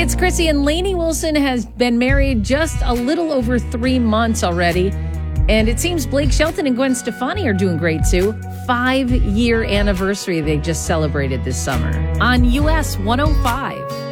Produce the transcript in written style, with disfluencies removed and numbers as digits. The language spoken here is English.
it's Chrissy, and Lainey Wilson has been married just a little over 3 months already. And it seems Blake Shelton and Gwen Stefani are doing great too. 5-year anniversary they just celebrated this summer on US 105.